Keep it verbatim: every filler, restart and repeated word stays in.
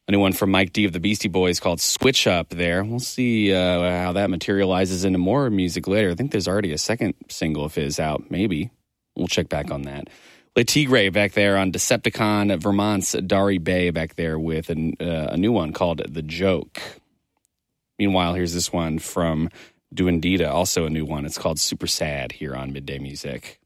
A new one from Mike D of the Beastie Boys called Switch Up there. We'll see uh, how that materializes into more music later. I think there's already a second single of his out, maybe. We'll check back on that. Le Tigre back there on Decepticon, Vermont's Dari Bay back there with an, uh, a new one called The Joke. Meanwhile, here's this one from Duendita, also a new one. It's called Super Sad here on Midday Music.